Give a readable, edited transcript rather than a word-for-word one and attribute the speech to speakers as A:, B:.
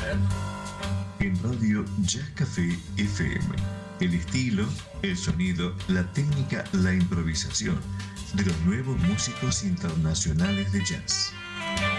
A: En Radio Jazz Café FM. El estilo, el sonido, la técnica, la improvisación de los nuevos músicos internacionales de jazz.